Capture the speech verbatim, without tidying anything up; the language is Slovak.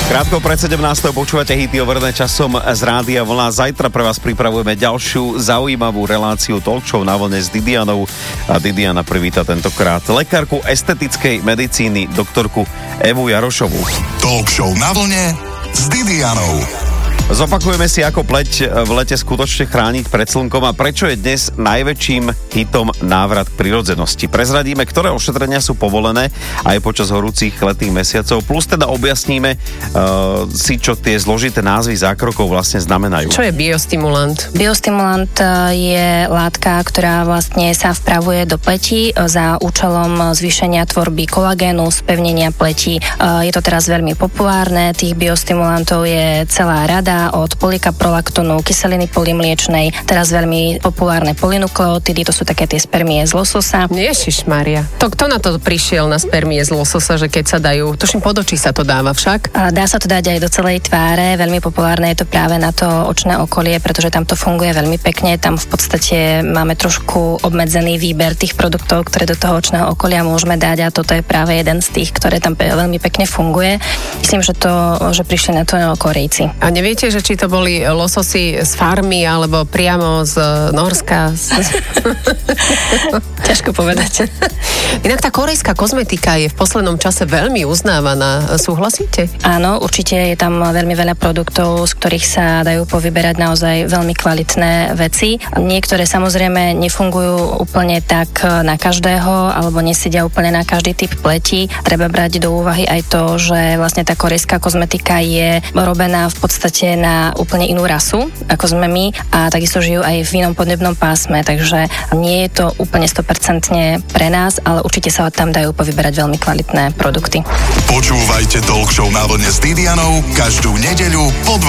Krátko pred sedemnástou počúvate hity overené časom z Rádia Vlna. Zajtra pre vás pripravujeme ďalšiu zaujímavú reláciu talk show na vlne s Didianou. A Didiana privíta tentokrát lekárku estetickej medicíny, doktorku Evu Jarošovú. Talk show na vlne s Didianou. Zopakujeme si, ako pleť v lete skutočne chrániť pred slnkom a prečo je dnes najväčším hitom návrat k prirodzenosti. Prezradíme, ktoré ošetrenia sú povolené aj počas horúcich letných mesiacov, plus teda objasníme uh, si, čo tie zložité názvy zákrokov vlastne znamenajú. Čo je biostimulant? Biostimulant je látka, ktorá vlastne sa vpravuje do pleti za účelom zvýšenia tvorby kolagénu, spevnenia pleti. Je to teraz veľmi populárne, tých biostimulantov je celá rada, od polikaprolaktonu, kyseliny polymliečnej, teraz veľmi populárne polynukleotidy, to sú také tie spermie z lososa. Ježišmaria. To kto na to prišiel, na spermie z lososa, že keď sa dajú, tuším pod oči sa to dáva však? A dá sa to dať aj do celej tváre, veľmi populárne je to práve na to očné okolie, pretože tam to funguje veľmi pekne, tam v podstate máme trošku obmedzený výber tých produktov, ktoré do toho očného okolia môžeme dať a toto je práve jeden z tých, ktoré tam veľmi pekne funguje. Myslím, že to, že prišli na to Korejci. A neviete, že či to boli lososy z farmy, alebo priamo z Norska? Ťažko povedať. Inak tá korejská kozmetika je v poslednom čase veľmi uznávaná. Súhlasíte? Áno, určite je tam veľmi veľa produktov, z ktorých sa dajú povyberať naozaj veľmi kvalitné veci. Niektoré samozrejme nefungujú úplne tak na každého, alebo nesedia úplne na každý typ pleti. Treba brať do úvahy aj to, že vlastne tá korejská kozmetika je robená v podstate na úplne inú rasu, ako sme my, a takisto žijú aj v inom podnebnom pásme, takže nie je to úplne sto percent pre nás, ale určite sa tam dajú povyberať veľmi kvalitné produkty. Počúvajte talk show na vlne s Didianou každú nedeľu po